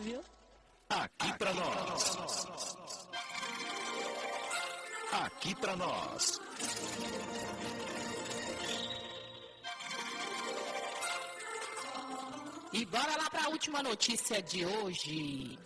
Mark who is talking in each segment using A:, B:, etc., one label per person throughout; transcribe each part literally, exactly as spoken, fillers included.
A: viu?
B: Aqui pra nós. Aqui pra nós.
C: E bora lá para a última notícia de hoje.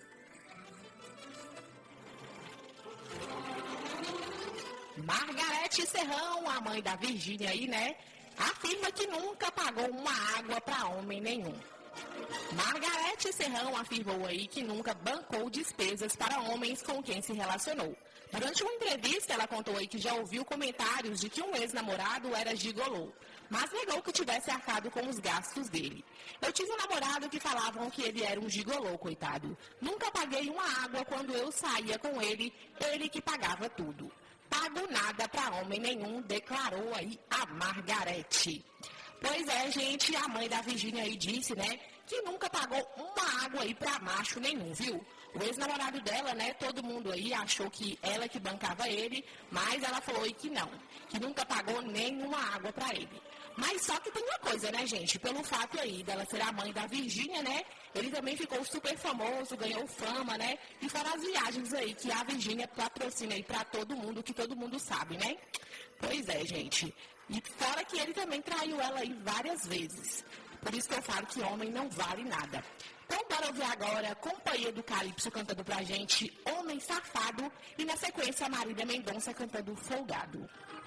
C: Margarete Serrão, a mãe da Virgínia aí, né? Afirma que nunca pagou uma água para homem nenhum. Margarete Serrão afirmou aí que nunca bancou despesas para homens com quem se relacionou. Durante uma entrevista, ela contou aí que já ouviu comentários de que um ex-namorado era gigolô, mas negou que tivesse arcado com os gastos dele. Eu tive um namorado que falavam que ele era um gigolô, coitado. Nunca paguei uma água quando eu saía com ele, ele que pagava tudo. Pago nada para homem nenhum, declarou aí a Margarete. Pois é, gente, a mãe da Virgínia aí disse, né, que nunca pagou uma água aí pra macho nenhum, viu? O ex-namorado dela, né, todo mundo aí achou que ela que bancava ele, mas ela falou aí que não, que nunca pagou nenhuma água pra ele. Mas só que tem uma coisa, né, gente, pelo fato aí dela ser a mãe da Virgínia, né, ele também ficou super famoso, ganhou fama, né, e fora as viagens aí que a Virgínia patrocina aí pra todo mundo, que todo mundo sabe, né? Pois é, gente. E fora que ele também traiu ela aí várias vezes. Por isso que eu falo que homem não vale nada. Então, bora ouvir agora a Companhia do Calypso cantando pra gente Homem Safado. E na sequência, a Marília Mendonça cantando Folgado.